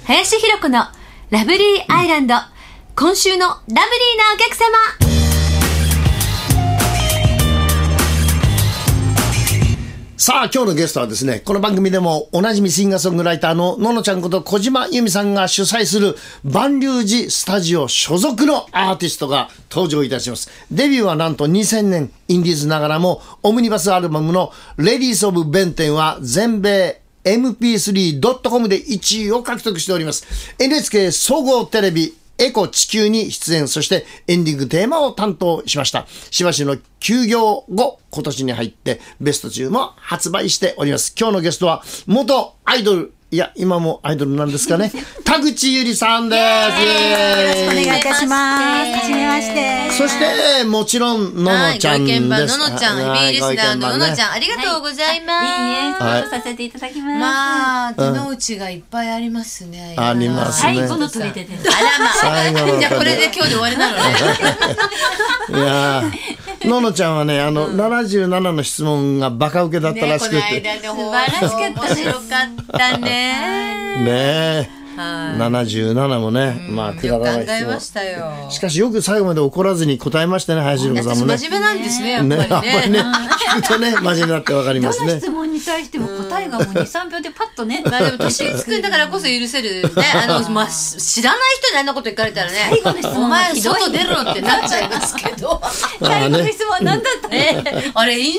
林弘子のラブリーアイランド、今週のラブリーなお客様。 さあ今日のゲストはですね、この番組でもおなじみシンガーソングライターのののちゃんこと小島由美さんが主催する万隆寺スタジオ所属のアーティストが登場いたします。デビューはなんと2000年、インディーズながらもオムニバスアルバムのレディースオブベンテンは全米mp3.com で1位を獲得しております。 NHK 総合テレビエコ地球に出演、そしてエンディングテーマを担当しました。しばしの休業後、今年に入ってベスト10も発売しております。今日のゲストは元アイドル、いや今もアイドルなんですかね、田口ゆりさんです。 よろしくお願いいたします。はじめまして。 そしてもちろんののちゃんです。 ご意見番ののちゃん、ヘビーリスナーのののちゃん、ありがとうございます。 いいえ、させていただきます。 まあ手の内がいっぱいありますね。 ありますね。 最後の取り手です。 あらまあ、 最後のじゃあこれで今日で終わりなのね。 いやののちゃんはね、77の質問がバカ受けだったらしくて、 ね、この間で素晴らしかった。面白かったね。 ねえ、77もね、まあくだらない質問。 考えましたよ。 しかしよく最後まで怒らずに答えましたね、林野さんもね。 真面目なんですね、やっぱりね。 やっぱりね、聞くとね、真面目だってわかりますね。 どの質問に対しても答えがもう2、3秒でパッとね。 まあでも年つくんだからこそ許せるね。まあ知らない人にあんなこと言われたらね、 最後の質問お前外出ろってなっちゃいますけど。 最後の質問は何だったの？ あれ